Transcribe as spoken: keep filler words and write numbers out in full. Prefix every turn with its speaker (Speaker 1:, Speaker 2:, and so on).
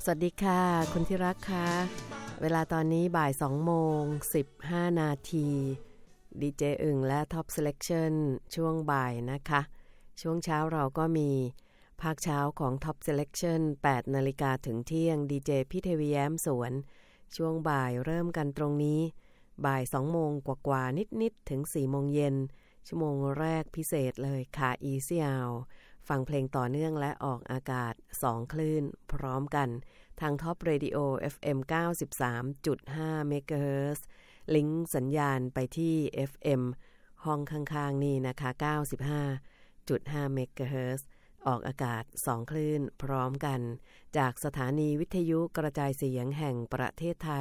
Speaker 1: สวัสดีค่ะคุณที่รักค่ะเวลาตอนนี้บ่ายสองโมงสิบห้านาทีดีเจอึ่งและ Top Selection ช่วงบ่ายนะคะช่วงเช้าเราก็มีภาคเช้าของ Top Selection แปดนาฬิกาถึงเที่ยงดีเจพี่เทวีแย้มสวนช่วงบ่ายเริ่มกันตรงนี้บ่ายสองโมงกว่าๆนิดๆถึงสี่โมงเย็นชั่วโมงแรกพิเศษเลยค่ะ Easy Hour ฟังเพลงต่อเนื่องและออกอากาศสองคลื่นพร้อมกันทาง Top Radio เอฟ เอ็ม เก้าสิบสามจุดห้า เมกะเฮิรตซ์ลิงก์สัญญาณไปที่ เอฟ เอ็ม ห้องข้างๆนี่นะคะ เก้าสิบห้าจุดห้า เมกะเฮิรตซ์ออกอากาศสองคลื่นพร้อมกันจากสถานีวิทยุกระจายเสียงแห่งประเทศไท